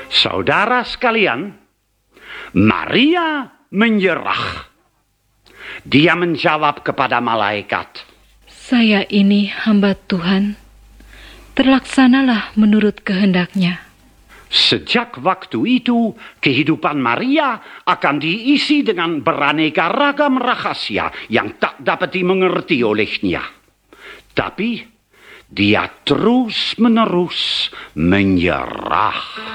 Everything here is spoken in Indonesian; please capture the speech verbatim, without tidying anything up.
Saudara sekalian, Maria menyerah. Dia menjawab kepada malaikat, "Saya ini hamba Tuhan, terlaksanalah menurut kehendaknya." Sejak waktu itu, kehidupan Maria akan diisi dengan beraneka ragam rahasia yang tak dapat dimengerti olehnya. Tapi dia terus-menerus menyerah.